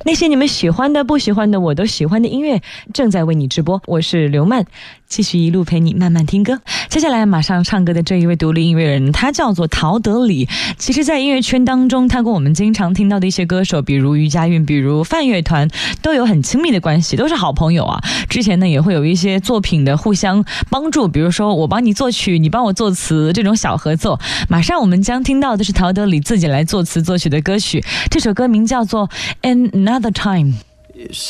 那些你们喜欢的不喜欢的我都喜欢的音乐正在为你直播，我是刘曼，继续一路陪你慢慢听歌。接下来马上唱歌的这一位独立音乐人，他叫做陶德里。其实在音乐圈当中，他跟我们经常听到的一些歌手，比如余佳韵，比如范乐团，都有很亲密的关系，都是好朋友啊。之前呢也会有一些作品的互相帮助，比如说我帮你作曲，你帮我作词，这种小合作。马上我们将听到的是陶德里自己来作词作曲的歌曲，这首歌名叫做 Another Time。